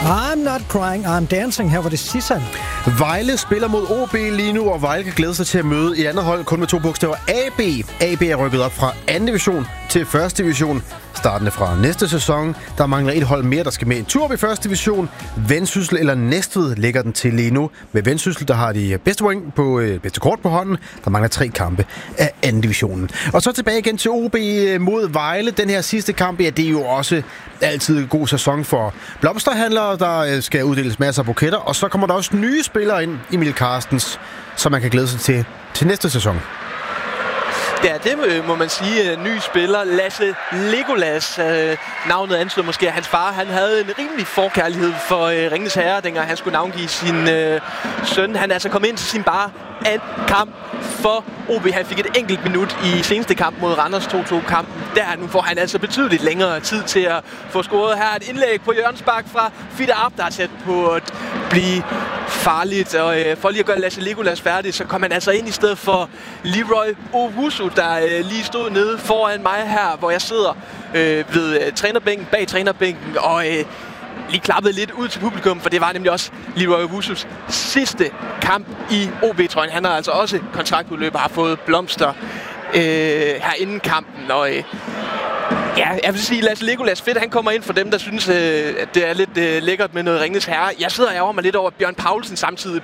I'm not crying, I'm dancing. Her var det Sissan. Vejle spiller mod OB lige nu, og Vejle kan glæde sig til at møde i andet hold kun med 2 bogstaver AB. AB er rykket op fra 2. division til 1. division. Startende fra næste sæson. Der mangler et hold mere, der skal med en tur op i 1. division. Vendsyssel eller Næstved ligger den til lige nu. Med Vendsyssel, der har de bedste point på bedste kort på hånden. Der mangler 3 kampe af 2. divisionen. Og så tilbage igen til OB mod Vejle. Den her sidste kamp, ja, det er jo også altid en god sæson for blomsterhandlere. Der skal uddeles masser af buketter. Og så kommer der også nye spillere ind, Emil Carstens, som man kan glæde sig til næste sæson. Ja, det må man sige. Ny spiller, Lasse Legolas. Navnet anslår måske, at hans far han havde en rimelig forkærlighed for Ringenes Herre, dengang han skulle navngive sin søn. Han er altså kommet ind til sin bare anden kamp for OB. Han fik et enkelt minut i seneste kamp mod Randers 2-2-kampen. Nu får han altså betydeligt længere tid til at få scoret. Her et indlæg på hjørnespark fra Fitte Arp, der er tæt på at blive farligt. Og for lige at gøre Lasse Legolas færdig, så kom han altså ind i stedet for Leroy Owusu, der lige stod nede foran mig her, hvor jeg sidder ved trænerbænken, bag trænerbænken, og lige klappede lidt ud til publikum, for det var nemlig også Leroy Owusus sidste kamp i OB-trøjen. Han har altså også kontraktudløb og har fået blomster her inden kampen, og ja, jeg vil sige, Lasse Legolas fedt, han kommer ind for dem, der synes, at det er lidt lækkert med noget Ringenes Herre. Jeg sidder og ærger mig lidt over Bjørn Paulsen samtidig